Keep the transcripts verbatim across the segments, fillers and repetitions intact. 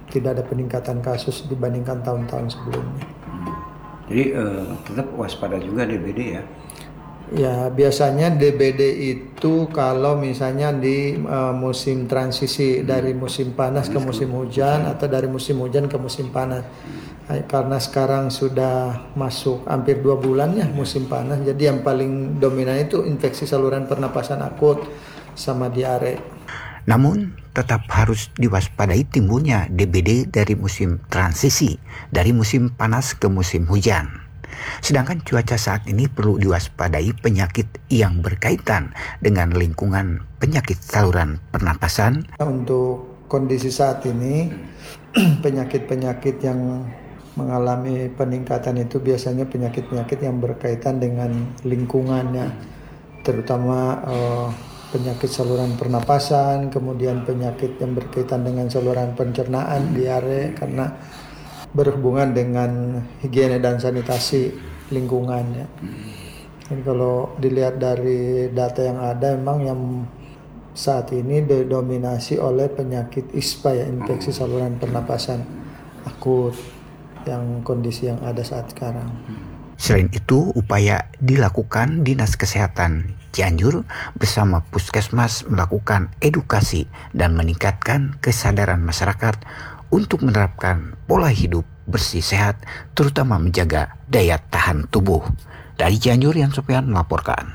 tidak ada peningkatan kasus dibandingkan tahun-tahun sebelumnya. Jadi eh, tetap waspada juga D B D ya? Ya, biasanya D B D itu kalau misalnya di uh, musim transisi dari musim panas ke musim hujan atau dari musim hujan ke musim panas. Karena sekarang sudah masuk hampir dua bulan ya musim panas, jadi yang paling dominan itu infeksi saluran pernapasan akut sama diare. Namun tetap harus diwaspadai timbulnya D B D dari musim transisi, dari musim panas ke musim hujan. Sedangkan cuaca saat ini perlu diwaspadai penyakit yang berkaitan dengan lingkungan penyakit saluran pernapasan. Untuk kondisi saat ini, penyakit-penyakit yang mengalami peningkatan itu biasanya penyakit-penyakit yang berkaitan dengan lingkungannya, terutama eh, penyakit saluran pernapasan, kemudian penyakit yang berkaitan dengan saluran pencernaan, diare, karena berhubungan dengan higiene dan sanitasi lingkungannya. Dan kalau dilihat dari data yang ada, memang yang saat ini didominasi oleh penyakit I S P A ya, infeksi saluran pernapasan akut, yang kondisi yang ada saat sekarang. Selain itu, upaya dilakukan Dinas Kesehatan Cianjur bersama Puskesmas melakukan edukasi dan meningkatkan kesadaran masyarakat untuk menerapkan pola hidup bersih sehat, terutama menjaga daya tahan tubuh. Dari Cianjur, Yan Sofian melaporkan.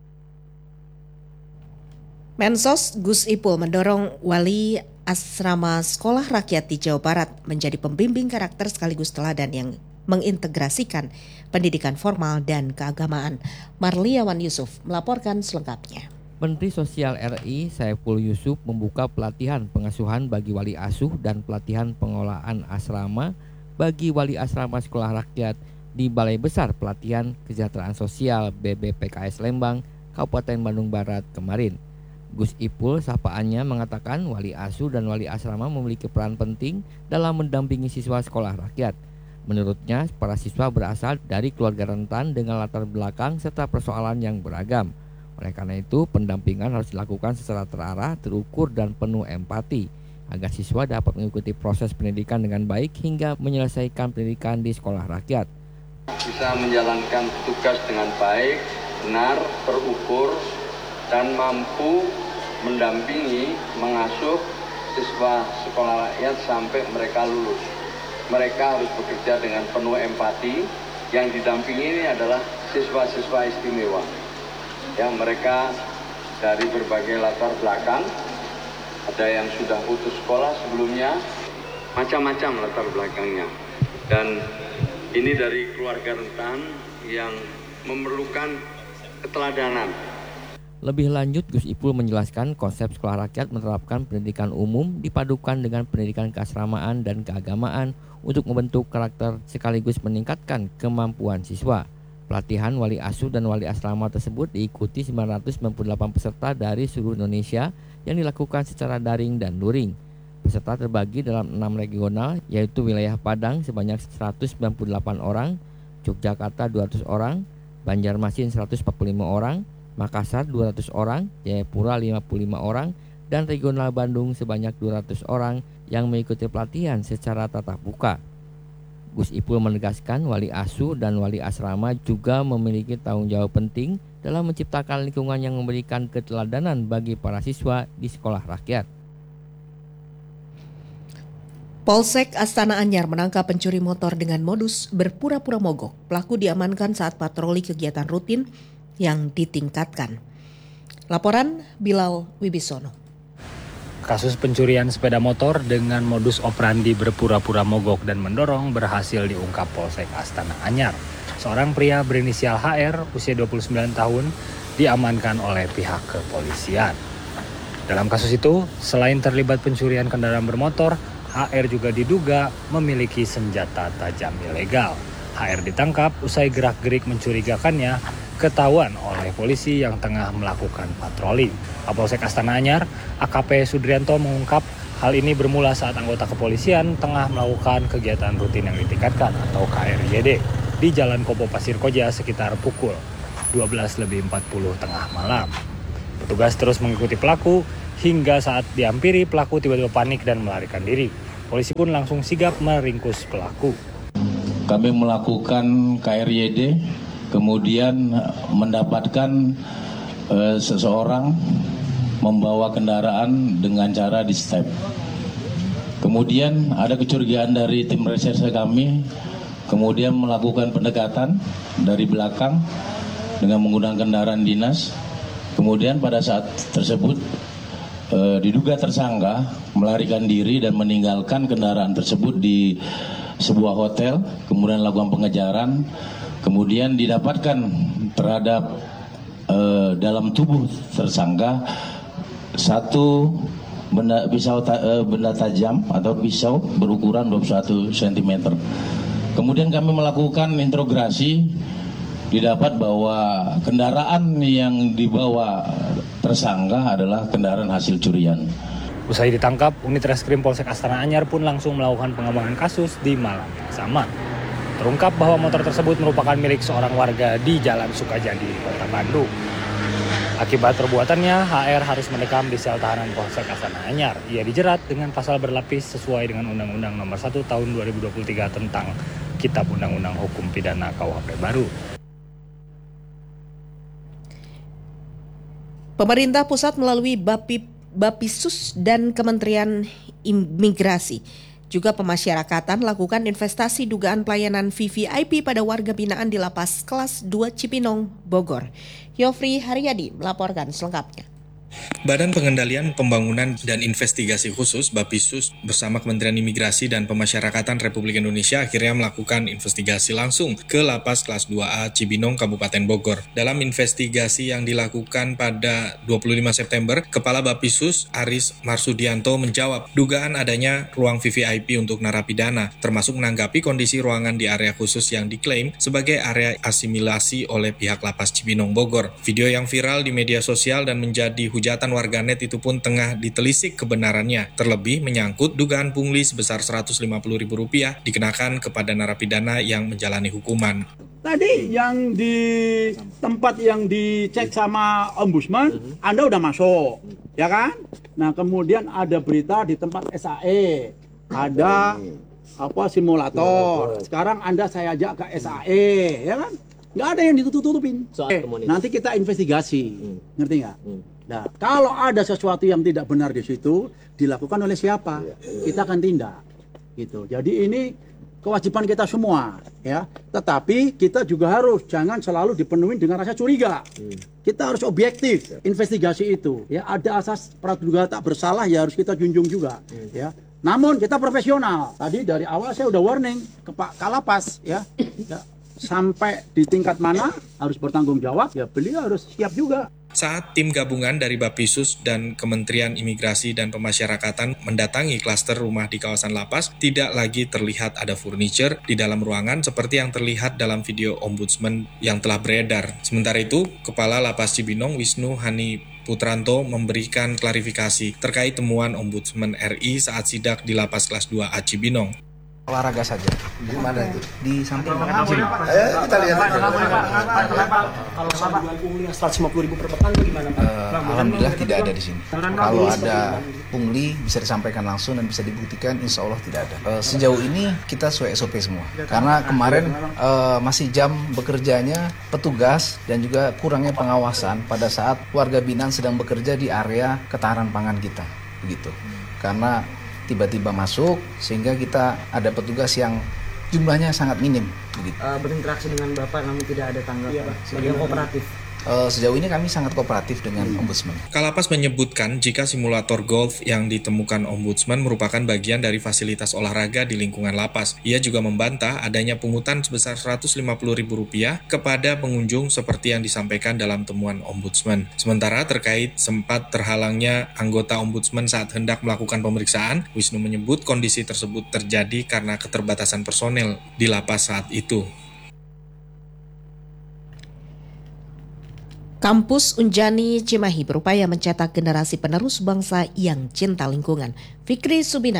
Mensos Gus Ipul mendorong wali asrama sekolah rakyat di Jawa Barat menjadi pembimbing karakter sekaligus teladan yang mengintegrasikan pendidikan formal dan keagamaan. Marliawan Yusuf melaporkan selengkapnya. Menteri Sosial R I Saiful Yusuf membuka pelatihan pengasuhan bagi wali asuh dan pelatihan pengolahan asrama bagi wali asrama sekolah rakyat di Balai Besar Pelatihan Kesejahteraan Sosial B B P K S Lembang, Kabupaten Bandung Barat kemarin. Gus Ipul sapaannya mengatakan wali asuh dan wali asrama memiliki peran penting dalam mendampingi siswa sekolah rakyat. Menurutnya, para siswa berasal dari keluarga rentan dengan latar belakang serta persoalan yang beragam. Oleh karena itu, pendampingan harus dilakukan secara terarah, terukur, dan penuh empati agar siswa dapat mengikuti proses pendidikan dengan baik hingga menyelesaikan pendidikan di sekolah rakyat. Bisa menjalankan tugas dengan baik, benar, terukur, dan mampu mendampingi, mengasuh siswa sekolah rakyat sampai mereka lulus. Mereka harus bekerja dengan penuh empati. Yang didampingi ini adalah siswa-siswa istimewa, yang mereka dari berbagai latar belakang. Ada yang sudah putus sekolah sebelumnya, macam-macam latar belakangnya. Dan ini dari keluarga rentan yang memerlukan keteladanan. Lebih lanjut, Gus Ipul menjelaskan konsep sekolah rakyat menerapkan pendidikan umum dipadukan dengan pendidikan keasramaan dan keagamaan untuk membentuk karakter sekaligus meningkatkan kemampuan siswa. Pelatihan wali asuh dan wali asrama tersebut diikuti sembilan ratus sembilan puluh delapan peserta dari seluruh Indonesia yang dilakukan secara daring dan luring. Peserta terbagi dalam enam regional, yaitu wilayah Padang sebanyak seratus sembilan puluh delapan orang, Yogyakarta dua ratus orang, Banjarmasin seratus empat puluh lima orang, Makassar dua ratus orang, Jayapura lima puluh lima orang, dan regional Bandung sebanyak dua ratus orang yang mengikuti pelatihan secara tatap muka. Gus Ipul menegaskan wali asuh dan wali asrama juga memiliki tanggung jawab penting dalam menciptakan lingkungan yang memberikan keteladanan bagi para siswa di sekolah rakyat. Polsek Astana Anyar menangkap pencuri motor dengan modus berpura-pura mogok. Pelaku diamankan saat patroli kegiatan rutin yang ditingkatkan. Laporan Bilal Wibisono. Kasus pencurian sepeda motor dengan modus operandi berpura-pura mogok dan mendorong berhasil diungkap Polsek Astana Anyar. Seorang pria berinisial H R, usia dua puluh sembilan tahun, diamankan oleh pihak kepolisian. Dalam kasus itu, selain terlibat pencurian kendaraan bermotor, H R juga diduga memiliki senjata tajam ilegal. H R ditangkap usai gerak-gerik mencurigakannya ketahuan oleh polisi yang tengah melakukan patroli. Kapolsek Astana Anyar, A K P Sudrianto mengungkap hal ini bermula saat anggota kepolisian tengah melakukan kegiatan rutin yang ditingkatkan atau K R Y D di Jalan Kopo Pasir Koja sekitar pukul dua belas lebih empat puluh tengah malam. Petugas terus mengikuti pelaku hingga saat dihampiri pelaku tiba-tiba panik dan melarikan diri. Polisi pun langsung sigap meringkus pelaku. Kami melakukan K R Y D, kemudian mendapatkan eh, seseorang membawa kendaraan dengan cara di step. Kemudian ada kecurigaan dari tim reserse kami, kemudian melakukan pendekatan dari belakang dengan menggunakan kendaraan dinas. Kemudian pada saat tersebut eh, diduga tersangka melarikan diri dan meninggalkan kendaraan tersebut di sebuah hotel, kemudian lakukan pengejaran, kemudian didapatkan terhadap eh, dalam tubuh tersangka satu benda pisau ta, benda tajam atau pisau berukuran dua puluh satu sentimeter. Kemudian kami melakukan interogasi, didapat bahwa kendaraan yang dibawa tersangka adalah kendaraan hasil curian. Usai ditangkap, unit reskrim Polsek Astana Anyar pun langsung melakukan pengembangan kasus di malam yang sama. Terungkap bahwa motor tersebut merupakan milik seorang warga di Jalan Sukajadi, Kota Bandung. Akibat perbuatannya, H R harus mendekam di sel tahanan Polsek Astana Anyar. Ia dijerat dengan pasal berlapis sesuai dengan Undang-Undang Nomor satu Tahun dua ribu dua puluh tiga tentang Kitab Undang-Undang Hukum Pidana K U H P baru. Pemerintah pusat melalui Bapi, Bapisus dan Kementerian Imigrasi juga pemasyarakatan lakukan investasi dugaan pelayanan V V I P pada warga binaan di Lapas Kelas dua Cipinong, Bogor. Yofri Haryadi melaporkan selengkapnya. Badan Pengendalian Pembangunan dan Investigasi Khusus Bapisus bersama Kementerian Imigrasi dan Pemasyarakatan Republik Indonesia akhirnya melakukan investigasi langsung ke Lapas Kelas dua A Cibinong, Kabupaten Bogor. Dalam investigasi yang dilakukan pada dua puluh lima September, Kepala Bapisus Aris Marsudianto menjawab dugaan adanya ruang V V I P untuk narapidana, termasuk menanggapi kondisi ruangan di area khusus yang diklaim sebagai area asimilasi oleh pihak Lapas Cibinong, Bogor. Video yang viral di media sosial dan menjadi hujatan warganet itu pun tengah ditelisik kebenarannya, terlebih menyangkut dugaan pungli sebesar seratus lima puluh ribu rupiah dikenakan kepada narapidana yang menjalani hukuman. Tadi yang di tempat yang dicek sama Ombudsman, Anda udah masuk, ya kan? Nah kemudian ada berita di tempat S A E, ada apa simulator. Sekarang Anda saya ajak ke S A E, ya kan? Nggak ada yang ditutup-tutupin. Eh, nanti kita investigasi, ngerti nggak? Nah, kalau ada sesuatu yang tidak benar di situ, dilakukan oleh siapa? Kita akan tindak, gitu. Jadi ini kewajiban kita semua, ya. Tetapi kita juga harus jangan selalu dipenuhi dengan rasa curiga. Kita harus objektif investigasi itu. Ya, ada asas praduga tak bersalah ya harus kita junjung juga, ya. Namun kita profesional. Tadi dari awal saya udah warning ke Pak Kalapas, ya. ya. Sampai di tingkat mana harus bertanggung jawab, ya beliau harus siap juga. Saat tim gabungan dari Bapisus dan Kementerian Imigrasi dan Pemasyarakatan mendatangi klaster rumah di kawasan Lapas, tidak lagi terlihat ada furniture di dalam ruangan seperti yang terlihat dalam video Ombudsman yang telah beredar. Sementara itu, Kepala Lapas Cibinong Wisnu Hani Putranto memberikan klarifikasi terkait temuan Ombudsman R I saat sidak di Lapas Kelas dua A Cibinong. Olahraga saja. Di mana itu? Di samping sini. Ayo kita lihat aja. Kalau sama pungli yang seratus lima puluh ribu per pekan gimana? Uh, Alhamdulillah tidak ada di sini. Kalau ada pungli bisa disampaikan langsung dan bisa dibuktikan, insya Allah tidak ada. Uh, sejauh ini kita sesuai S O P semua. Karena kemarin uh, masih jam bekerjanya petugas dan juga kurangnya pengawasan pada saat warga binaan sedang bekerja di area ketahanan pangan kita, begitu. Karena tiba-tiba masuk sehingga kita ada petugas yang jumlahnya sangat minim. Begitu. Uh, berinteraksi dengan Bapak namun tidak ada tanggapan. Sebagai kooperatif. Uh, sejauh ini kami sangat kooperatif dengan Ombudsman. Kalapas menyebutkan jika simulator golf yang ditemukan Ombudsman merupakan bagian dari fasilitas olahraga di lingkungan lapas. Ia juga membantah adanya pungutan sebesar seratus lima puluh ribu rupiah kepada pengunjung seperti yang disampaikan dalam temuan Ombudsman. Sementara terkait sempat terhalangnya anggota Ombudsman saat hendak melakukan pemeriksaan, Wisnu menyebut kondisi tersebut terjadi karena keterbatasan personel di lapas saat itu. Kampus Unjani Cimahi berupaya mencetak generasi penerus bangsa yang cinta lingkungan. Fikri Subina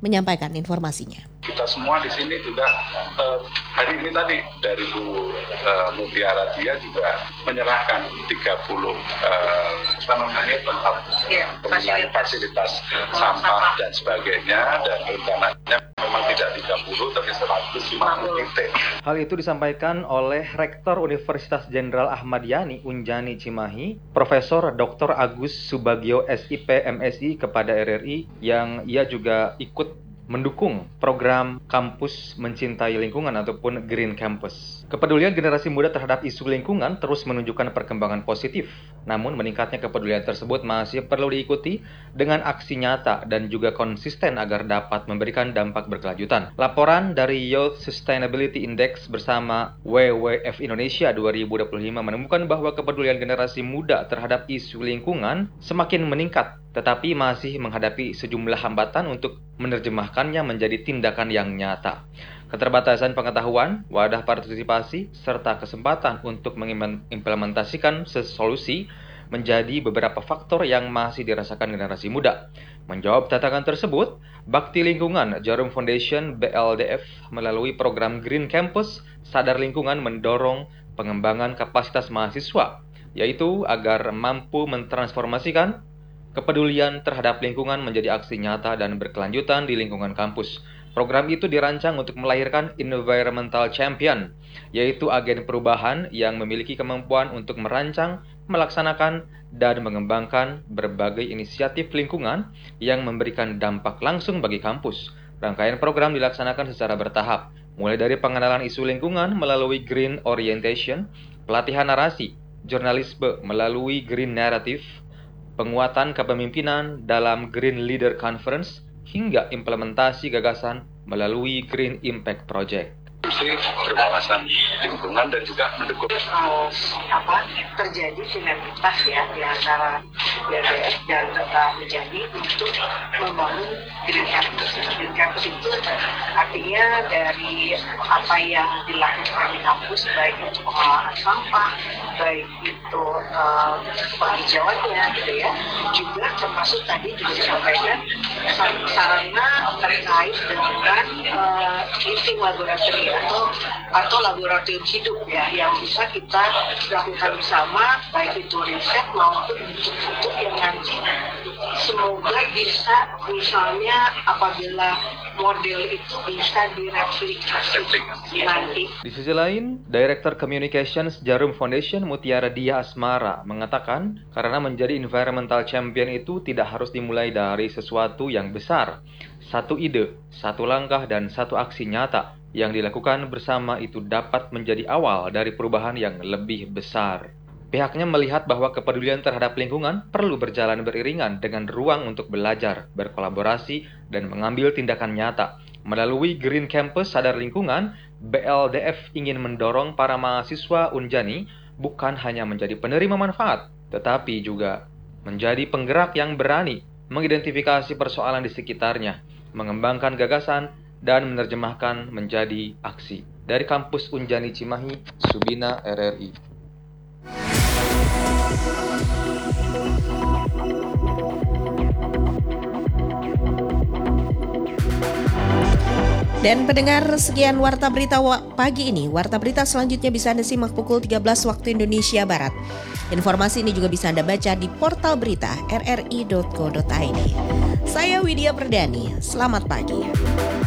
menyampaikan informasinya. Kita semua di sini juga eh, hari ini tadi dari Bu eh, Mutiara dia juga menyerahkan tiga puluh eh, apa namanya tempat ya, fasilitas, fasilitas sampah dan sebagainya, dan rencananya memang tidak tiga puluh tapi seratus lima puluh titik. Hal itu disampaikan oleh Rektor Universitas Jenderal Ahmad Yani Unjani Cimahi, Profesor Doktor Agus Subagio S I P M Si kepada R R I, yang ia juga ikut mendukung program Kampus Mencintai Lingkungan ataupun Green Campus. Kepedulian generasi muda terhadap isu lingkungan terus menunjukkan perkembangan positif. Namun meningkatnya kepedulian tersebut masih perlu diikuti dengan aksi nyata dan juga konsisten agar dapat memberikan dampak berkelanjutan. Laporan dari Youth Sustainability Index bersama W W F Indonesia dua ribu dua puluh lima menemukan bahwa kepedulian generasi muda terhadap isu lingkungan semakin meningkat, tetapi masih menghadapi sejumlah hambatan untuk menerjemahkannya menjadi tindakan yang nyata. Keterbatasan pengetahuan, wadah partisipasi, serta kesempatan untuk mengimplementasikan solusi menjadi beberapa faktor yang masih dirasakan generasi muda. Menjawab tantangan tersebut, Bakti Lingkungan Jarum Foundation B L D F melalui program Green Campus Sadar Lingkungan mendorong pengembangan kapasitas mahasiswa, yaitu agar mampu mentransformasikan kepedulian terhadap lingkungan menjadi aksi nyata dan berkelanjutan di lingkungan kampus. Program itu dirancang untuk melahirkan environmental champion, yaitu agen perubahan yang memiliki kemampuan untuk merancang, melaksanakan, dan mengembangkan berbagai inisiatif lingkungan yang memberikan dampak langsung bagi kampus. Rangkaian program dilaksanakan secara bertahap, mulai dari pengenalan isu lingkungan melalui Green Orientation, pelatihan narasi, jurnalisme melalui Green Narrative, penguatan kepemimpinan dalam Green Leader Conference, hingga implementasi gagasan melalui Green Impact Project. Berwawasan lingkungan dan juga mendukung uh, apa terjadi sinergitas ya di antara B L D F dan uh, menjadi untuk membangun Green Campus. Green Campus itu artinya dari apa yang dilakukan di kampus, baik itu pengolahan sampah, baik itu uh, penghijauannya gitu ya, juga termasuk tadi juga disampaikan sarana terkait dengan uh, living laboratory atau atau laboratorium hidup ya yang bisa kita lakukan bersama, baik itu riset maupun bentuk-bentuk yang nanti semoga bisa misalnya apabila model itu bisa direplikasi nanti. Di sisi lain, Director Communications Jarum Foundation Mutiara Dia Asmara mengatakan karena menjadi environmental champion itu tidak harus dimulai dari sesuatu yang besar. Satu ide, satu langkah, dan satu aksi nyata yang dilakukan bersama itu dapat menjadi awal dari perubahan yang lebih besar. Pihaknya melihat bahwa kepedulian terhadap lingkungan perlu berjalan beriringan dengan ruang untuk belajar, berkolaborasi, dan mengambil tindakan nyata. Melalui Green Campus Sadar Lingkungan, B L D F ingin mendorong para mahasiswa Unjani bukan hanya menjadi penerima manfaat, tetapi juga menjadi penggerak yang berani mengidentifikasi persoalan di sekitarnya, mengembangkan gagasan, dan menerjemahkan menjadi aksi. Dari Kampus Unjani Cimahi, Subina R R I. Dan pendengar, sekian Warta Berita pagi ini. Warta Berita selanjutnya bisa Anda simak pukul tiga belas waktu Indonesia Barat. Informasi ini juga bisa Anda baca di portal berita r r i dot co dot i d. Saya Widya Perdani, selamat pagi.